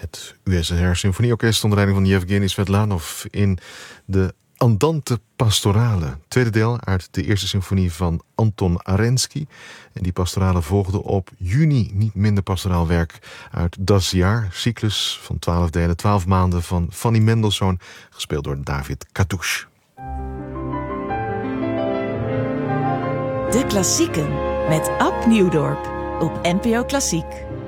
Het USSR Symfonieorkest onder leiding van Yevgeny Svetlanov in de Andante Pastorale. Tweede deel uit de eerste symfonie van Anton Arensky. En die pastorale volgde op juni niet minder pastoraal werk uit Das Jaar, cyclus van 12 delen, 12 maanden van Fanny Mendelssohn, gespeeld door David Kattouche. De Klassieken met Ab Nieuwdorp op NPO Klassiek.